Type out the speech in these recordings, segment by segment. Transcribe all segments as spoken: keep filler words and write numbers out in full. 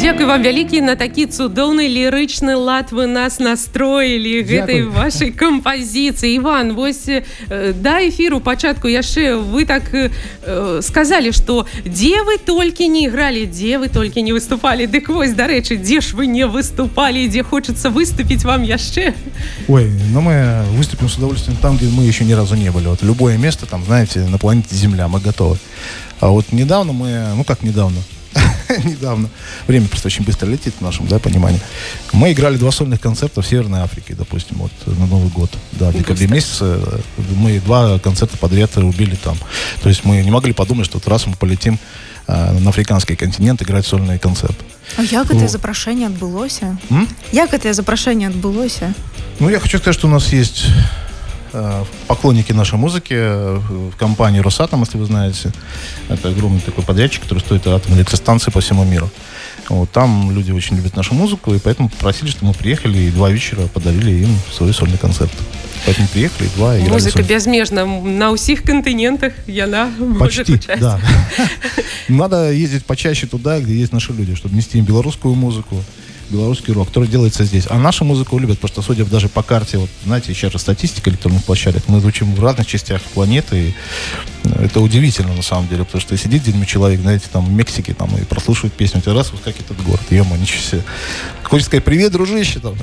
Дзякуй вам вялікі на такі цудоўны лірычны лад вы нас настроілі гэтай вашай кампазіцыі. Іван, вось э, да эфіру пачатку яшчэ вы так э, сказалі, што дзе вы толькі не ігралі, дзе вы толькі не выступалі. Дык вось, дарэчы, дзе ж вы не выступалі, дзе хочацца выступіць вам яшчэ? Ой, ну мы выступим с удовольствием там, где мы еще ни разу не были. Вот любое место там, знаете, на планете Земля, мы готовы. А вот недавно мы, ну как недавно, недавно, время просто очень быстро летит в нашем, да, понимании. Мы играли два сольных концерта в Северной Африке, допустим, вот на Новый год. Да, в декабре месяце мы два концерта подряд убили там. То есть мы не могли подумать, что вот раз мы полетим э, на африканский континент играть сольные концерты. А як это запрошение отбылося? М? Як это запрошение отбылося? Ну, я хочу сказать, что у нас есть э, поклонники нашей музыки в компании «Росатом», если вы знаете. Это огромный такой подрядчик, который стоит атомной электростанции по всему миру. Вот, там люди очень любят нашу музыку, и поэтому попросили, чтобы мы приехали и два вечера подарили им свой сольный концерт. Поэтому приехали, два играли. Музыка безмежна на всех континентах, яна может участвовать. Да. Надо ездить почаще туда, где есть наши люди, чтобы нести им белорусскую музыку, белорусский рок, который делается здесь. А нашу музыку любят, потому что, судя даже по карте, вот, знаете, сейчас же статистика электронных площадок, мы звучим в разных частях планеты, и это удивительно на самом деле, потому что сидит где-нибудь человек, знаете, там в Мексике, там, и прослушивает песню, у тебя раз, вот как этот город, ё-моё, ничего себе. Хочется сказать, привет, дружище, там.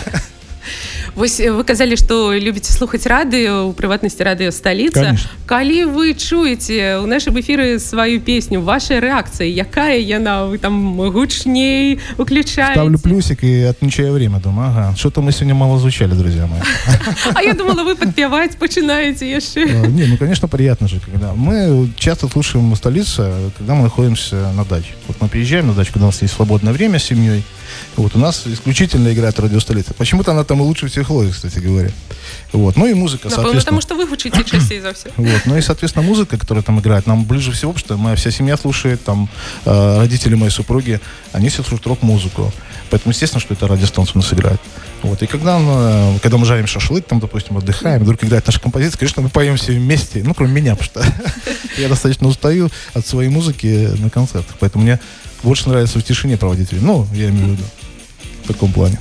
Вось вы казалі, што любіце слухаць радыё, у прыватнасці радыё «Сталіца». Конечно. Калі вы чуеце ў нашым эфіры сваю песню, ваша рэакцыя, якая яна? Вы там гучней уключаеце? Ставлю плюсик и отмечаю время, думаю, ага, что-то мы сегодня мало звучали, друзья мои. А я думала, вы подпевать починаете яшчэ. Не, ну, конечно, приятно же, когда мы часто слушаем «Столицу», когда мы находимся на даче. Вот мы приезжаем на дачу, когда у нас есть свободное время с семьей. Вот у нас исключительно играет радио «Столица». Почему-то она там и лучше всех ловит, кстати говоря. Вот. Ну и музыка, Напомню, соответственно. потому что вы учите частей за все. Вот. Ну и, соответственно, музыка, которая там играет, нам ближе всего, потому что моя вся семья слушает, там, э, родители моей супруги, они все слушают рок-музыку. Поэтому, естественно, что это радиостанция у нас играет. Вот. И когда, мы, когда мы жарим шашлык, там, допустим, отдыхаем, вдруг играет наша композиция, конечно, мы поем все вместе, ну, кроме меня, потому что я достаточно устаю от своей музыки на концертах. Поэтому мне больше нравится в тишине проводить время. Ну, я имею в виду в таком плане.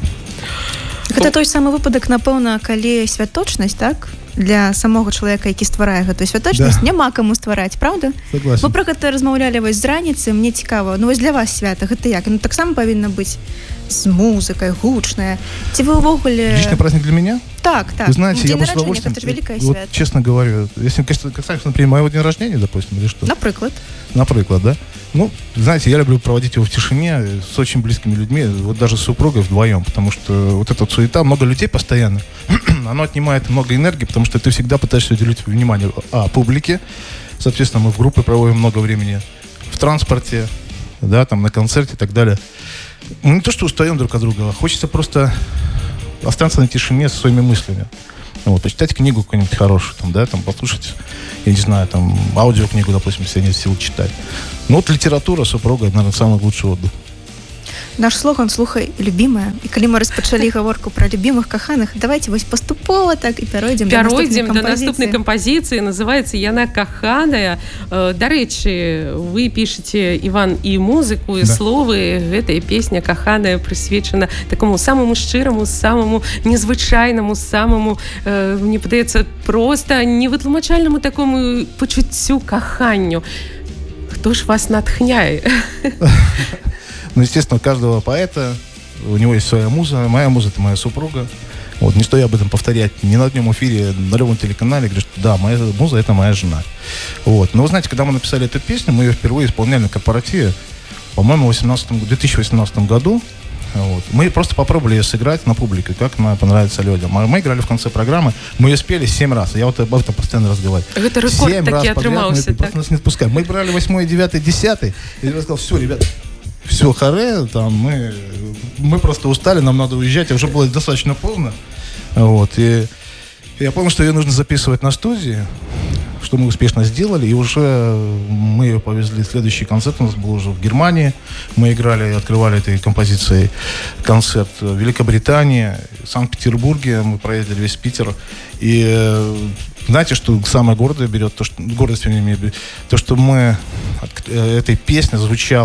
Гэта той самы выпадак, напэўна, калі святочнасць, так? Для самого чалавека, які стварае гэтую святочнасць, да. Няма каму ствараць, правда? Согласен. Мы пра гэта размаўлялі вось з раніцы, мне цікава. Ну вось для вас свята, гэта як? Ну таксама павінна быць з музыкай, гучная. Ці вы ўвогуле... Личный праздник для меня? Так, так. Вы знаете, день я бы с удовольствием... Это же великое вот, свято. честно говорю, если, конечно, касается, например, моего дня рождения, допустим, или что? Напрыклад. Напрыклад, да? Ну, знаете, я люблю проводить его в тишине с очень близкими людьми, вот даже с супругой вдвоем, потому что вот эта суета, много людей постоянно, оно отнимает много энергии, потому что ты всегда пытаешься уделить внимание а, публике, соответственно, мы в группе проводим много времени в транспорте, да, там, на концерте и так далее. Ну, не то, что устаем друг от друга, а хочется просто остаться на тишине со своими мыслями. Вот, почитать книгу какую-нибудь хорошую, там, да, там, послушать, я не знаю, там, аудиокнигу, допустим, если нет сил читать. Ну, вот литература, супруга, это, наверное, самый лучший отдых. Наш слоган «Слухай, любимая». І калі мы распачалі гаворку пра любімых каханых, давайте вось паступова так і пяройдзем да наступнай да наступнай кампазіцыі. Называецца «Яна каханая». Дарэчы, вы пішаце, Іван, і музыку, і да. Словы. Гэтая песня «Каханая» прысвечана такому самому шчыраму, самому незвычайнаму, самому, э, мне падаецца, проста невытлумачальнаму такому пачуццю каханню. Хто ж вас натхняе? Ну, естественно, у каждого поэта, у него есть своя муза. Моя муза — это моя супруга. Вот, не стоит об этом повторять ни на одном эфире, на любом телеканале. Говорю, что да, моя муза — это моя жена. Вот. Но вы знаете, когда мы написали эту песню, мы ее впервые исполняли на корпоративе, по-моему, в две тысячи восемнадцатом году. Вот. Мы просто попробовали ее сыграть на публике, как она понравится людям. Мы играли в конце программы, мы ее спели семь раз. Я вот об этом постоянно разговариваю. Это рекорд таки отрымался. Мы просто нас не отпускаем. Мы брали восьмой, девятый, десятый. И я сказал, все, ребята, все, харе, там, мы, мы просто устали, нам надо уезжать, уже было достаточно поздно. Вот, и я понял, что ее нужно записывать на студии, что мы успешно сделали, и уже мы ее повезли. Следующий концерт у нас был уже в Германии. Мы играли, открывали этой композицией концерт в Великобритании, в Санкт-Петербурге, мы проездили весь Питер. И знаете, что самое гордое берет, то, что, гордость, вернее, то, что мы, этой песня звучала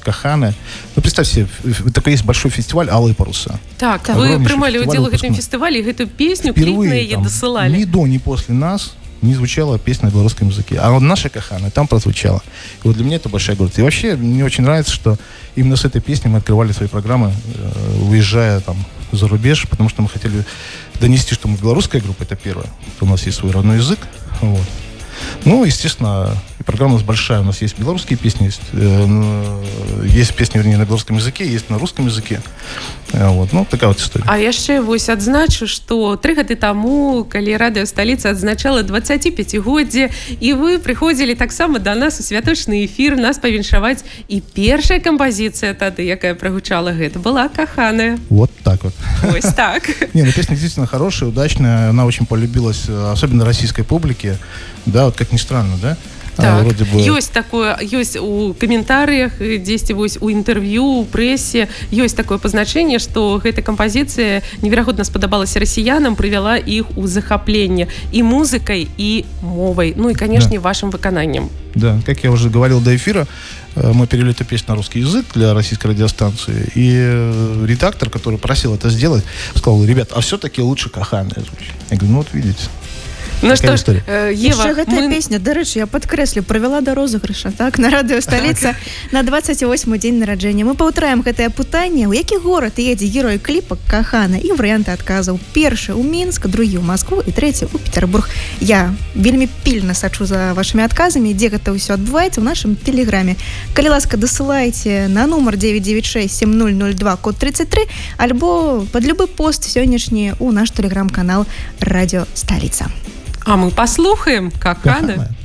Кахана. Ну, представь себе, такой есть большой фестиваль «Алые паруса». Так, так. Вы принимали удел в этом фестивале, и эту песню клип на ее досылали. Ни до, ни после нас не звучала песня на белорусском языке. А вот наша Кахана там прозвучала. И вот для меня это большая гордость. И вообще, мне очень нравится, что именно с этой песней мы открывали свои программы, уезжая там за рубеж, потому что мы хотели донести, что мы белорусская группа, это первое. У нас есть свой родной язык. Вот. Ну, естественно, программа у нас большая. У нас есть белорусские песни, есть, э, есть песни, вернее, на белорусском языке, есть на русском языке. Вот. Ну, такая вот история. А яшчэ вось адзначу, што тры гады таму, калі радыё сталіца адзначала дваццаціпяцігоддзе, і вы прыходзілі таксама да нас у святочны эфір нас павіншаваць, і першая кампазіцыя тады, якая прагучала, гэта была «Каханая». Вот так вот. Ось так. Не, ну песня действительно хорошая, удачная, она очень полюбилась, особенно российской публике, да, вот как ни странно, да? Так, вроде бы... ёсць такое, ёсць у каментарыях, дзесьці вось у інтэрв'ю, у прэсе, ёсць такое пазначэнне, што гэта кампазіцыя неверагодна спадабалася расіянам, прывяла іх у захапленне і музыкай, і мовай, ну и, конечно, да. вашим выкананнем. Да, как я уже говорил до эфира, мы перевели эту песню на русский язык для российской радиостанции, и редактор, который просил это сделать, сказал: ребят, а все-таки лучше «Каханая» звучит. Я говорю, ну вот видите. Ну что ж, Ева, яшчэ гэтая мы... песня, дарэчы, я падкрэслю, правяла да розыгрыша, так, на радыё «Сталіца» на двадцать восьмы дзень нараджэння. Мы паўтараем гэтае пытанне, у які горад едзе герой кліпа «Кахана», і варыянты адказаў. Першы ў Мінск, другі ў Маскву і трэці ў Петербург. Я вельмі пільна сачу за вашымі адказамі, дзе гэта ўсё адбываецца ў нашым тэлеграме. Калі ласка, дасылайце на нумар девять девять шесть семь ноль ноль два код тридцать три альбо под любы пост сённяшні ў наш тэлеграм-канал «Радио Сталица». А мы послухаем «Кахана».